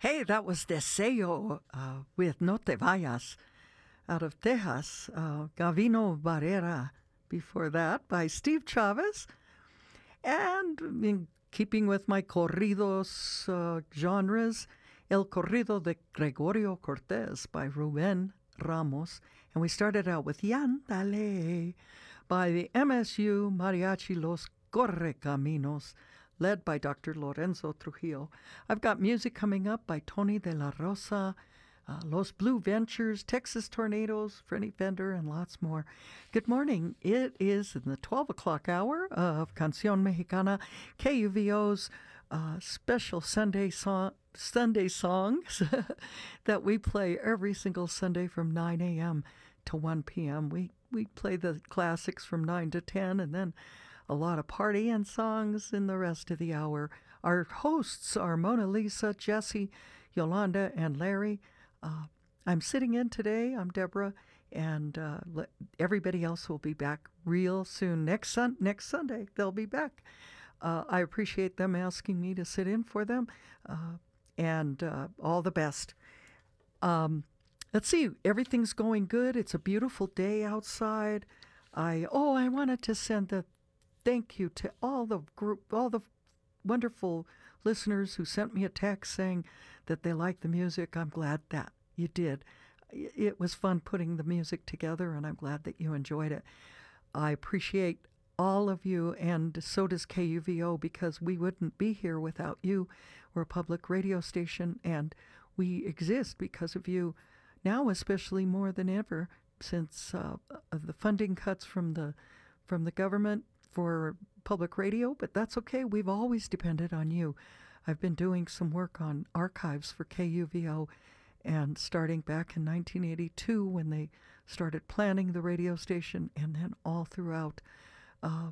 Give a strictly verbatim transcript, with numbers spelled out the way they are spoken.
Hey, that was Deseo uh, with No Te Vayas out of Texas. Uh, Gavino Barrera before that by Steve Chavez. And in keeping with my corridos uh, genres, El Corrido de Gregorio Cortés by Ruben Ramos. And we started out with Yandale by the M S U Mariachi Los Correcaminos, led by Doctor Lorenzo Trujillo. I've got music coming up by Tony de la Rosa, uh, Los Blue Ventures, Texas Tornadoes, Freddie Fender, and lots more. Good morning. It is in the twelve o'clock hour of Canción Mexicana, K U V O's uh, special Sunday song, Sunday songs that we play every single Sunday from nine a.m. to one p.m. We, we play the classics from nine to ten, and then a lot of party and songs in the rest of the hour. Our hosts are Mona Lisa, Jesse, Yolanda, and Larry. Uh, I'm sitting in today. I'm Deborah, and uh, everybody else will be back real soon. Next sun- next Sunday, they'll be back. Uh, I appreciate them asking me to sit in for them, uh, and uh, all the best. Um, let's see. Everything's going good. It's a beautiful day outside. I oh, I wanted to send the thank you to all the group, all the wonderful listeners who sent me a text saying that they liked the music. I'm glad that you did. It was fun putting the music together, and I'm glad that you enjoyed it. I appreciate all of you, and so does K U V O, because we wouldn't be here without you. We're a public radio station, and we exist because of you now, especially more than ever, since uh, of the funding cuts from the from the government for public radio, but that's okay. We've always depended on you. I've been doing some work on archives for K U V O, and starting back in nineteen eighty-two when they started planning the radio station, and then all throughout. Uh,